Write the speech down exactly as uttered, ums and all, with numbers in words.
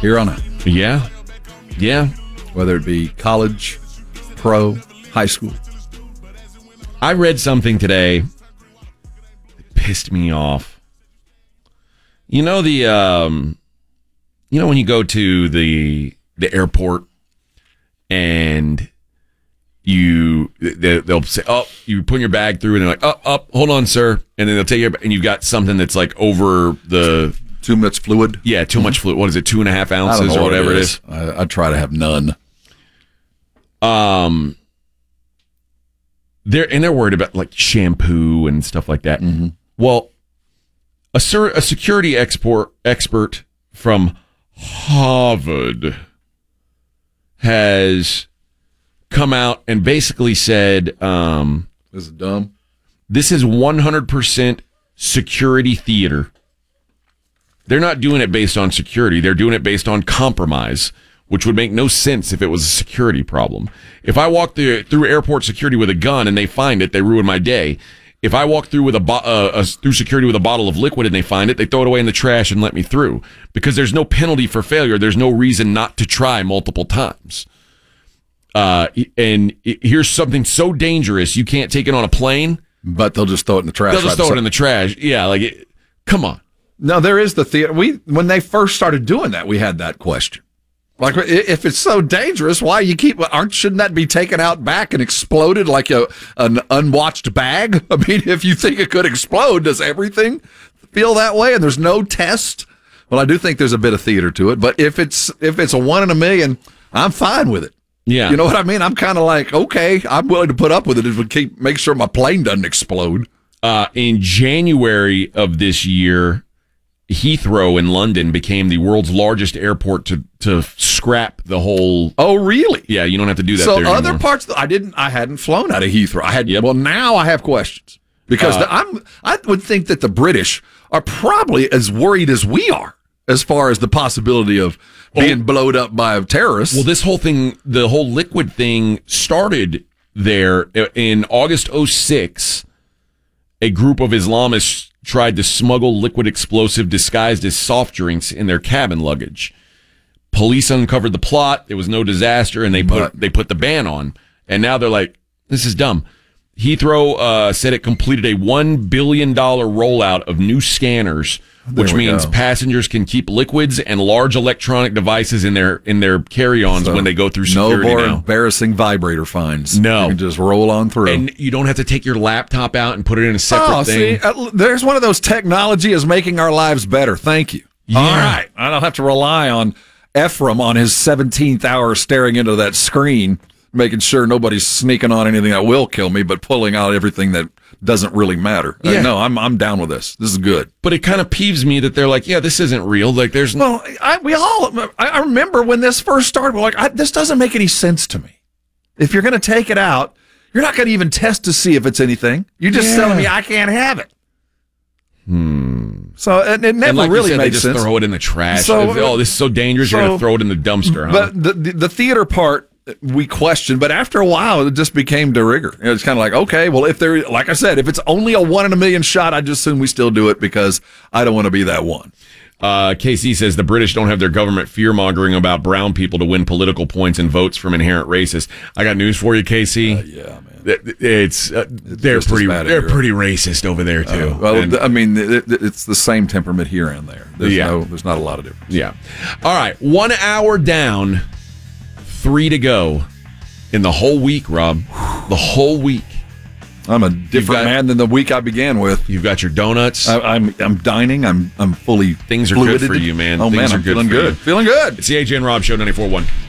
here on out. Yeah. Yeah. Whether it be college, pro, high school. I read something today that pissed me off. You know the, um, you know when you go to the the airport and you they, they'll say, "Oh, you put your bag through," and they're like, "Up, oh, up, oh, hold on, sir," and then they'll take your and you've got something that's like over the too much fluid. Yeah, too mm-hmm. much fluid. What is it? Two and a half ounces or what whatever it is. it is. I, I try to have none. Um, they're and they're worried about like shampoo and stuff like that. Mm-hmm. Well, a sur- a security export expert from Harvard has come out and basically said, um, "This is dumb. This is one hundred percent security theater. They're not doing it based on security. They're doing it based on compromise." Which would make no sense if it was a security problem. If I walk through, through airport security with a gun and they find it, they ruin my day. If I walk through with a, bo- uh, a through security with a bottle of liquid and they find it, they throw it away in the trash and let me through. Because there's no penalty for failure. There's no reason not to try multiple times. Uh, and here's something so dangerous you can't take it on a plane. But they'll just throw it in the trash. They'll just right throw it in the trash. Yeah, like, it, come on. No, there is the theater. We when they first started doing that, we had that question. Like, if it's so dangerous, why you keep? Aren't shouldn't that be taken out back and exploded like a an unwatched bag? I mean, if you think it could explode, does everything feel that way? And there's no test. Well, I do think there's a bit of theater to it. But if it's if it's a one in a million, I'm fine with it. Yeah, you know what I mean. I'm kind of like, okay, I'm willing to put up with it if we keep make sure my plane doesn't explode. Uh, in January of this year, Heathrow in London became the world's largest airport to to scrap the whole. Oh, really? Yeah, you don't have to do that. So there other anymore. parts, I didn't. I hadn't flown out of Heathrow. I had. Yep. Well, now I have questions because Uh, the, I'm. I would think that the British are probably as worried as we are as far as the possibility of being oh, blowed up by terrorists. Well, this whole thing, the whole liquid thing, started there in August oh six. A group of Islamists tried to smuggle liquid explosive disguised as soft drinks in their cabin luggage. Police uncovered the plot. There was no disaster, and they put But, they put the ban on. And now they're like, this is dumb. Heathrow uh, said it completed a one billion dollars rollout of new scanners, which There we means go. passengers can keep liquids and large electronic devices in their in their carry-ons So, when they go through no security more now. embarrassing vibrator fines. No. You can just roll on through. And you don't have to take your laptop out and put it in a separate oh, thing. see, uh, there's one of those technology is making our lives better. Thank you. Yeah. All right, I don't have to rely on Ephraim on his seventeenth hour staring into that screen, making sure nobody's sneaking on anything that will kill me, but pulling out everything that doesn't really matter. Uh, Yeah. no, I'm I'm down with this. This is good. But it kind of peeves me that they're like, yeah, this isn't real. Like, there's no. Well, I, we all. I I remember when this first started. We're like, I, this doesn't make any sense to me. If you're going to take it out, you're not going to even test to see if it's anything. You're just Yeah. telling me I can't have it. Hmm. So it, it never And like really you said, makes they just sense. throw it in the trash. So- oh, this is so dangerous. you're so- going to throw it in the dumpster, huh? But the, the the theater part we questioned, but after a while it just became de rigueur. It was kind of like, okay, well, if there, like I said, if it's only a one in a million shot, I just assume we still do it because I don't want to be that one. Uh, K C says the British don't have their government fear-mongering about brown people to win political points and votes from inherent racists. I got news for you, K C. Uh, yeah, man. It- It's, uh, they're just as pretty bad in they're Europe. pretty racist over there too. Uh, well, And- th- I mean, it, it- it's the same temperament here and there. There's Yeah. no, there's not a lot of difference. yeah. All right, one hour down, three to go in the whole week, Rob. The whole week. I'm a different got- man than the week I began with. You've got your donuts. I, I'm I'm dining. I'm I'm fully Things are good fluided. for you, man. Oh Things man, are I'm good feeling for you. good. Feeling good. It's the A J and Rob Show, ninety-four point one.